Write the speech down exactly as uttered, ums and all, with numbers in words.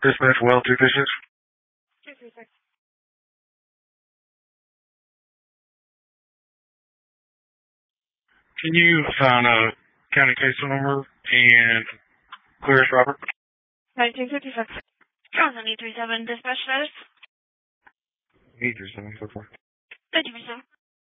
Dispatch well two three six. two three six. Can you find a county case number and clear us, Robert? nineteen fifty-six. Johnson eight three seven dispatch status. eight three seven so far. Thank you, sir.